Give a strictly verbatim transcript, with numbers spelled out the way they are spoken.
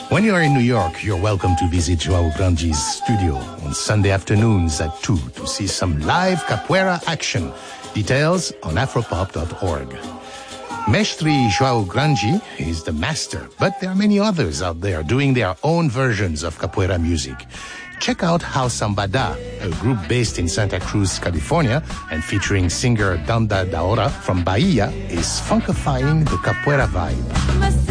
When you are in New York, you're welcome to visit Joao Grandi's studio on Sunday afternoons at two to see some live capoeira action. Details on afropop dot org. Mestre Joao Grandi is the master, but there are many others out there doing their own versions of capoeira music. Check out How Sambada, a group based in Santa Cruz, California, and featuring singer Danda Daora from Bahia, is funkifying the capoeira vibe.